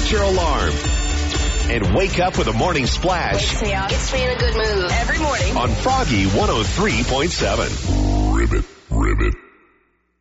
set your alarm. And wake up with a morning splash. Wakes me up. Gets me in a good mood. Every morning. On Froggy 103.7. Ribbit.